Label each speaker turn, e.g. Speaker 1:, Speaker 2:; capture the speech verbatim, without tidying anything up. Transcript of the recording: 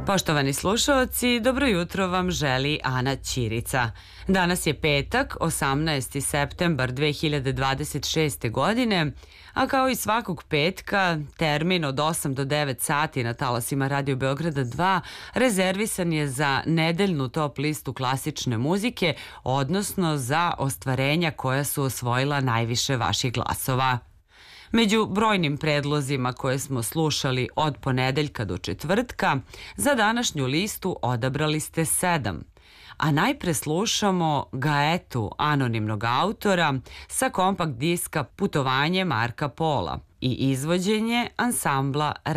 Speaker 1: Poštovani slušaoci, dobro jutro vam želi Ana Ćirica. Danas je petak, osamnaesti septembar dve hiljade dvadeset šeste. godine, a kao i svakog petka, termin od osam do devet sati na talasima Radio Beograda dva rezervisan je za nedeljnu top listu klasične muzike, odnosno za ostvarenja koja su osvojila najviše vaših glasova. Među brojnim predlozima koje smo slušali od ponedeljka do četvrtka, za današnju listu odabrali ste sedam. A najpre slušamo Gaetu anonimnog autora sa kompakt diska Putovanje Marka Pola i izvođenje ansambla